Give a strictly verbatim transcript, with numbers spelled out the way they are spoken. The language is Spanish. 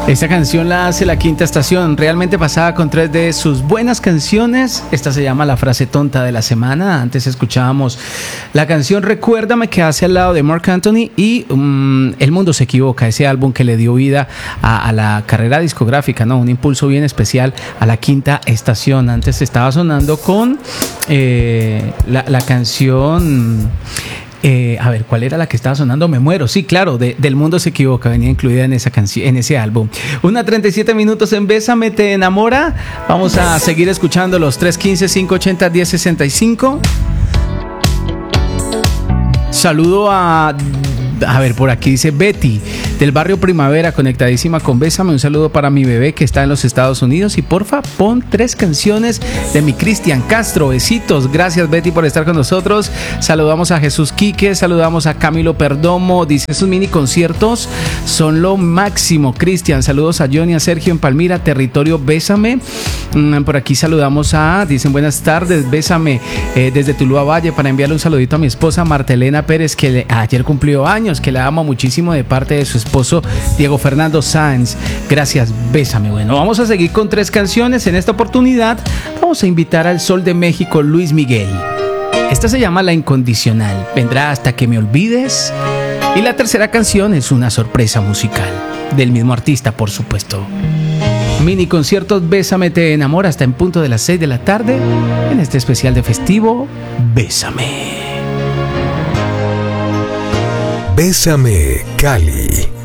Esta canción la hace La Quinta Estación, realmente pasada con tres de sus buenas canciones. Esta se llama La Frase Tonta de la Semana. Antes escuchábamos la canción Recuérdame, que hace al lado de Marc Anthony, y um, El Mundo Se Equivoca, ese álbum que le dio vida a, a la carrera discográfica, ¿no? Un impulso bien especial a La Quinta Estación. Antes estaba sonando con eh, la, la canción... Eh, a ver, ¿cuál era la que estaba sonando? Me muero, sí, claro, de, del Mundo Se Equivoca, venía incluida en esa canción, en ese álbum. Una treinta y siete minutos en Bésame Te Enamora. Vamos a seguir escuchando los tres uno cinco, cinco ocho cero, uno cero seis cinco. Saludo a... A ver, por aquí dice Betty, del barrio Primavera, conectadísima con Bésame. Un saludo para mi bebé que está en los Estados Unidos. Y porfa, pon tres canciones de mi Cristian Castro. Besitos. Gracias, Betty, por estar con nosotros. Saludamos a Jesús Quique, saludamos a Camilo Perdomo. Dice, esos mini conciertos son lo máximo, Cristian. Saludos a Johnny, a Sergio en Palmira, territorio Bésame. Por aquí saludamos a, dicen buenas tardes, Bésame eh, desde Tuluá Valle, para enviarle un saludito a mi esposa Martelena Pérez, que le, ayer cumplió años, que la amo muchísimo, de parte de su esposo Diego Fernando Sáenz. Gracias, Bésame. Bueno, vamos a seguir con tres canciones. En esta oportunidad vamos a invitar al Sol de México, Luis Miguel. Esta se llama La Incondicional. Vendrá Hasta que me olvides. Y la tercera canción es una sorpresa musical del mismo artista, por supuesto. Mini conciertos Bésame Te Enamora hasta en punto de las seis de la tarde en este especial de festivo Bésame. Bésame, Cali.